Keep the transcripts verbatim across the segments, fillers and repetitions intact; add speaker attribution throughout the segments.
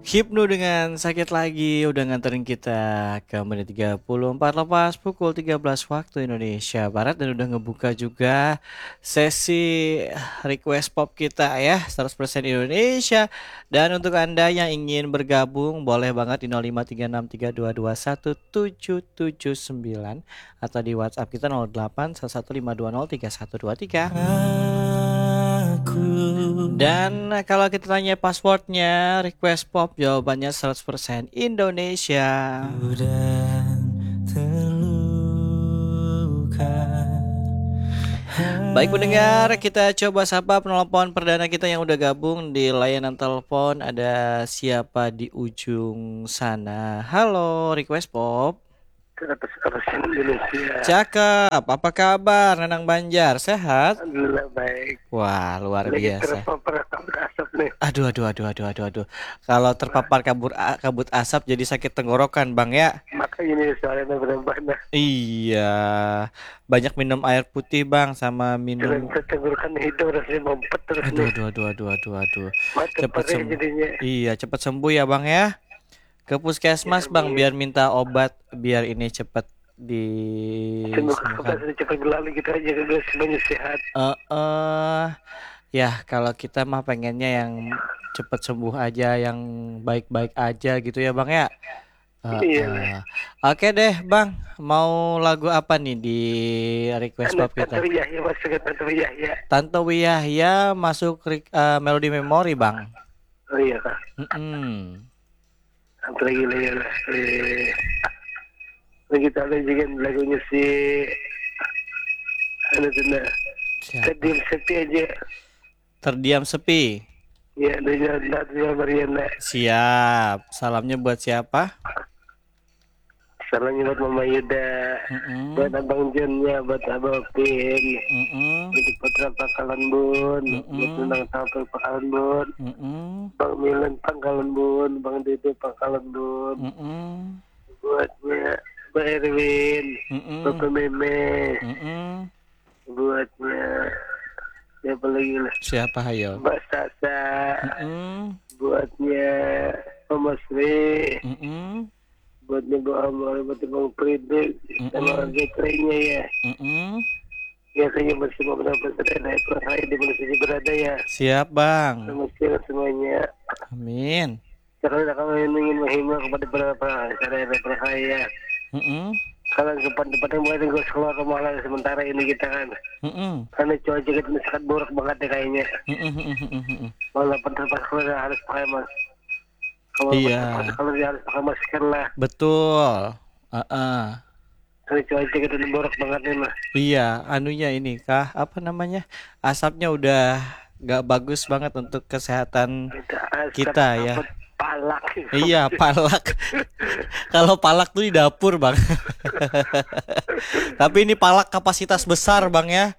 Speaker 1: Hipnu dengan sakit lagi udah nganterin kita ke menit tiga puluh empat lepas pukul tiga belas waktu Indonesia Barat dan udah ngebuka juga sesi request pop kita ya seratus persen Indonesia. Dan untuk Anda yang ingin bergabung boleh banget di nol lima tiga enam tiga dua dua satu tujuh tujuh sembilan atau di WhatsApp kita nol delapan satu satu lima dua nol tiga satu dua tiga. Dan kalau kita tanya passwordnya request pop jawabannya seratus persen Indonesia. Baik pendengar, kita coba sapa penelpon perdana kita yang udah gabung di layanan telepon. Ada siapa di ujung sana? Halo, request pop.
Speaker 2: seratus persen Indonesia.
Speaker 1: Cakep, apa kabar Nanang Banjar? Sehat?
Speaker 2: Alhamdulillah baik.
Speaker 1: Wah, luar
Speaker 2: Lagi
Speaker 1: biasa.
Speaker 2: terpapar kabut asap nih.
Speaker 1: Aduh, aduh, aduh, aduh, aduh, aduh. Kalau terpapar kabur kabut asap jadi sakit tenggorokan, Bang ya.
Speaker 2: Makanya ini soalnya berubah nah.
Speaker 1: Iya, banyak minum air putih, Bang, sama
Speaker 2: Jangan
Speaker 1: minum.
Speaker 2: tenggorokan hidung rasanya mampet terus
Speaker 1: Aduh,
Speaker 2: nih.
Speaker 1: aduh, aduh, aduh, aduh, aduh.
Speaker 2: Mata
Speaker 1: Cepet
Speaker 2: pakai
Speaker 1: sembuh.
Speaker 2: jadinya.
Speaker 1: Iya, cepet sembuh ya, Bang ya. Ke puskesmas,
Speaker 2: Ya,
Speaker 1: Bang,
Speaker 2: amin.
Speaker 1: biar minta obat, biar ini cepet
Speaker 2: Semoga
Speaker 1: disembuhkan.
Speaker 2: sudah cepat berlalu kita aja udah semuanya sehat.
Speaker 1: Eh, eh, ya kalau kita mah pengennya yang cepet sembuh aja, yang baik-baik aja gitu ya, Bang ya. Uh,
Speaker 2: Iya lah.
Speaker 1: uh. Oke deh Bang, mau lagu apa nih di request
Speaker 2: Anak
Speaker 1: pop kita?
Speaker 2: Tante Yahya masuk ke Tante Yahya.
Speaker 1: Tanto Wiyahya masuk uh, Melody Memory Bang.
Speaker 2: Oh iya kak.
Speaker 1: Mm-mm.
Speaker 2: Apa lagi lagi lah. Eh, lagi kita ada juga lagunya si ada tuh
Speaker 1: Siapa?
Speaker 2: Terdiam sepi aja.
Speaker 1: Terdiam sepi.
Speaker 2: Ya dengan Nadia Mariana.
Speaker 1: Siap. Salamnya buat siapa?
Speaker 2: Salamnya buat Mama Yuda,
Speaker 1: Mm-mm.
Speaker 2: buat Abang Jonnya, buat Abang Pin,
Speaker 1: Mm-mm.
Speaker 2: buat Putra Pangkalan Bun,
Speaker 1: Mm-mm.
Speaker 2: buat Nunang Sampai Pangkalan Bun,
Speaker 1: Mm-mm.
Speaker 2: Bang Milen Pangkalan Bun, Bang Dede Pangkalan Bun,
Speaker 1: Mm-mm.
Speaker 2: buatnya Mbak Erwin,
Speaker 1: Mm-mm.
Speaker 2: Bapak Meme,
Speaker 1: Mm-mm.
Speaker 2: buatnya siapa lagi lah?
Speaker 1: Siapa hayo?
Speaker 2: Mbak Sasa,
Speaker 1: Mm-mm.
Speaker 2: buatnya Mama Sri,
Speaker 1: Mm-mm.
Speaker 2: buatnya Bu Amal, buatnya Bang Pridik, sama Getrenya ya.
Speaker 1: Mm-mm.
Speaker 2: Biasanya bersama benar-benar berada di di mana saja berada ya.
Speaker 1: Siap Bang.
Speaker 2: Selamat siang semuanya.
Speaker 1: Amin.
Speaker 2: Karena kami ingin menghimbau kepada para saudara berkaya.
Speaker 1: Mm-mm.
Speaker 2: Kalau depan-depan yang mulai gue keluar rumah lah sementara ini kita kan.
Speaker 1: Mm-mm.
Speaker 2: Karena cuaca kita ini sangat buruk banget ya kayaknya.
Speaker 1: Mm-mm.
Speaker 2: Walaupun terpas keluar harus pakai mas. Kalau
Speaker 1: Iya.
Speaker 2: terpas keluar harus pakai masker lah.
Speaker 1: Betul. Uh-uh.
Speaker 2: Karena cuaca kita ini buruk banget nih mas.
Speaker 1: Iya, anunya ini kah apa namanya? Asapnya udah gak bagus banget untuk kesehatan kita ya.
Speaker 2: Palak.
Speaker 1: Iya, palak. Kalau palak tuh di dapur, Bang. Tapi ini palak kapasitas besar, Bang ya.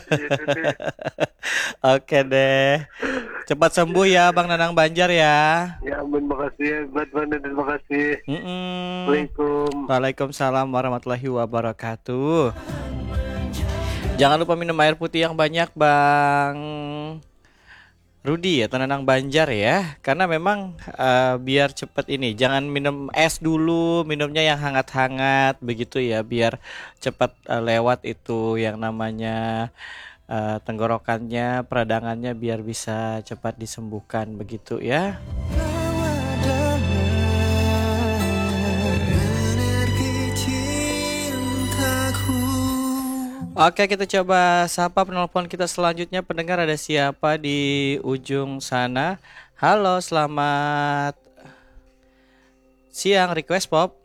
Speaker 1: Oke deh. Cepat sembuh ya, Bang Nanang Banjar ya.
Speaker 2: Ya ampun, makasih ya, buat Banda dan makasih.
Speaker 1: Mm-mm.
Speaker 2: Waalaikumsalam.
Speaker 1: Waalaikumsalam warahmatullahi wabarakatuh. Jangan lupa minum air putih yang banyak, Bang Rudi ya, Nanang Banjar ya. Karena memang uh, biar cepet ini, jangan minum es dulu, minumnya yang hangat-hangat begitu ya, biar cepat uh, lewat itu yang namanya uh, tenggorokannya, peradangannya biar bisa cepat disembuhkan begitu ya. Oke, kita coba sapa penelpon kita selanjutnya. Pendengar, ada siapa di ujung sana? Halo, selamat siang request pop.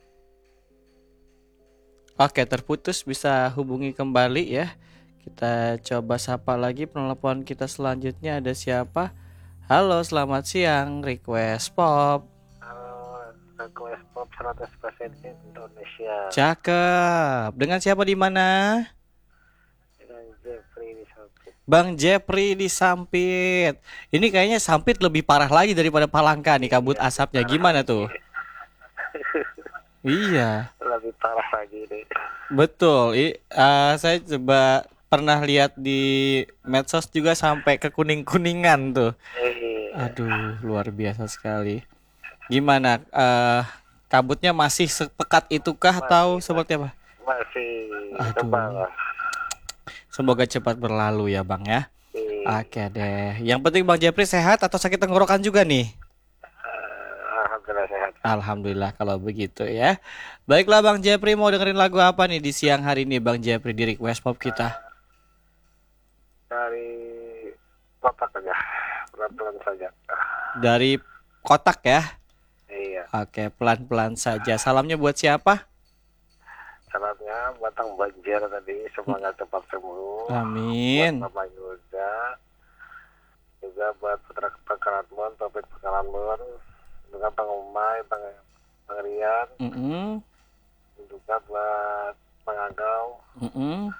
Speaker 1: Oke, terputus, bisa hubungi kembali ya. Kita coba sapa lagi penelpon kita selanjutnya, ada siapa? Halo, selamat siang request pop.
Speaker 2: Halo, request pop seratus persen Indonesia.
Speaker 1: Cakep. Dengan siapa di mana?
Speaker 2: Jeffrey di Sampit.
Speaker 1: Bang Jeffrey di Sampit. Ini kayaknya Sampit lebih parah lagi daripada Palangka nih kabut asapnya. Gimana tuh? Iya.
Speaker 2: Lebih parah lagi nih.
Speaker 1: Betul. I, uh, saya coba pernah lihat di medsos juga sampai ke kuning-kuningan tuh. Aduh, luar biasa sekali. Gimana? Eh, kabutnya masih sepekat itukah atau
Speaker 2: Masih,
Speaker 1: seperti apa?
Speaker 2: masih tebal
Speaker 1: Aduh,
Speaker 2: lah.
Speaker 1: semoga cepat berlalu ya Bang ya.
Speaker 2: Di,
Speaker 1: Oke deh. Yang penting Bang Jepri sehat atau sakit tenggorokan juga nih?
Speaker 2: eh, Alhamdulillah sehat.
Speaker 1: Alhamdulillah kalau begitu ya. Baiklah Bang Jepri mau dengerin lagu apa nih di siang hari ini Bang Jepri di Request Pop kita?
Speaker 2: Eh, dari kotak aja, pelan-pelan saja.
Speaker 1: Dari kotak ya.
Speaker 2: Iya,
Speaker 1: Oke, pelan-pelan saja. Salamnya buat siapa?
Speaker 2: salamnya batang banjir tadi, semoga cepat sembuh. Buat
Speaker 1: Amin.
Speaker 2: Bapak Yuda, juga buat Putra Pekaranbon, Topik Pekaranbon, juga Bang Umay, Bang, Bang Rian,
Speaker 1: Mm-mm.
Speaker 2: juga buat Bang Agau,
Speaker 1: Mm-mm.